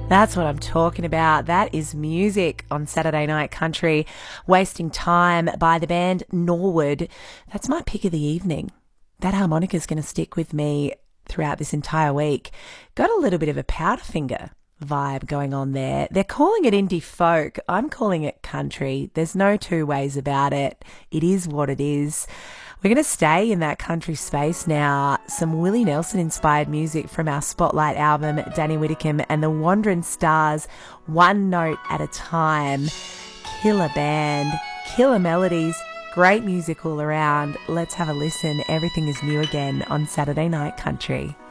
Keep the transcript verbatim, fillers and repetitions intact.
That's what I'm talking about. That is music on Saturday Night Country. Wasting Time by the band Norwood. That's my pick of the evening. That harmonica's going to stick with me throughout this entire week. Got a little bit of a Powderfinger vibe going on there. They're calling it indie folk. I'm calling it country. There's no two ways about it. It is what it is. We're going to stay in that country space now. Some Willie Nelson-inspired music from our Spotlight album, Danny Whitcomb and the Wandering Stars, One Note at a Time. Killer band, killer melodies, great music all around. Let's have a listen. Everything is new again on Saturday Night Country.